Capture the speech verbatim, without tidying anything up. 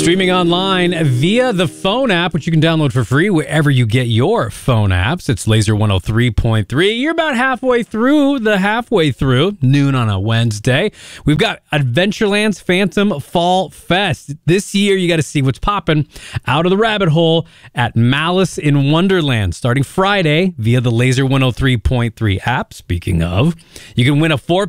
Streaming online via the phone app, which you can download for free wherever you get your phone apps. It's Laser one oh three point three. You're about halfway through the halfway through, noon on a Wednesday. We've got Adventureland's Phantom Fall Fest. This year, you got to see what's popping out of the rabbit hole at Malice in Wonderland, starting Friday via the Laser one oh three point three app. Speaking of, you can win a four